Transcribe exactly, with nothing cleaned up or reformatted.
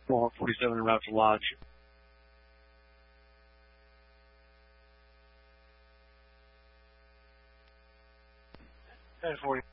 four forty-seven en route to Lodge. ten forty.